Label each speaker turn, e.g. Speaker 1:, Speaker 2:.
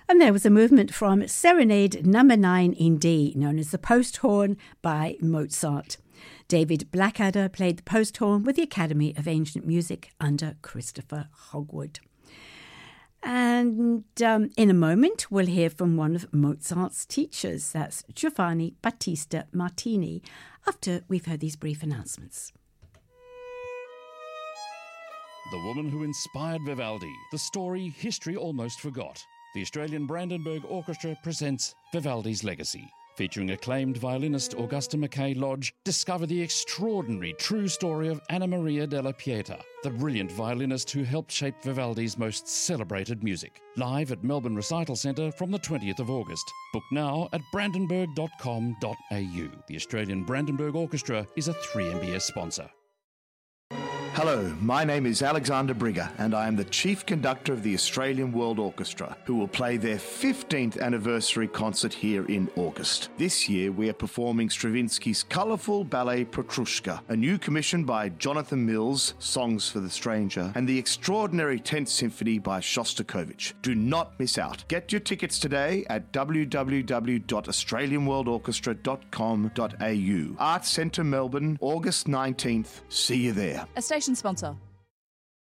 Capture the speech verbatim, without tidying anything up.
Speaker 1: And there was a movement from Serenade Number nine in D, known as the post horn by Mozart. David Blackadder played the post horn with the Academy of Ancient Music under Christopher Hogwood. And um, in a moment, we'll hear from one of Mozart's teachers. That's Giovanni Battista Martini, after we've heard these brief announcements.
Speaker 2: The woman who inspired Vivaldi. The story history almost forgot. The Australian Brandenburg Orchestra presents Vivaldi's Legacy. Featuring acclaimed violinist Augusta Mackay Lodge, discover the extraordinary true story of Anna Maria della Pieta, the brilliant violinist who helped shape Vivaldi's most celebrated music. Live at Melbourne Recital Centre from the twentieth of August. Book now at brandenburg dot com dot a u. The Australian Brandenburg Orchestra is a three M B S sponsor.
Speaker 3: Hello, my name is Alexander Brigger and I am the Chief Conductor of the Australian World Orchestra, who will play their fifteenth anniversary concert here in August. This year we are performing Stravinsky's colourful ballet Petrushka, a new commission by Jonathan Mills, Songs for the Stranger, and the extraordinary tenth Symphony by Shostakovich. Do not miss out. Get your tickets today at w w w dot australian world orchestra dot com dot a u. Arts Centre Melbourne, August nineteenth. See you there.
Speaker 4: A station sponsor.